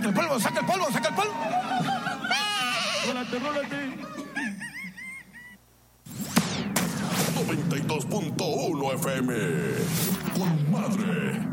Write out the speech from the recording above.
Saca el polvo, saca el polvo, saca el polvo. Rólate, rólate. 92.1 FM. Con madre.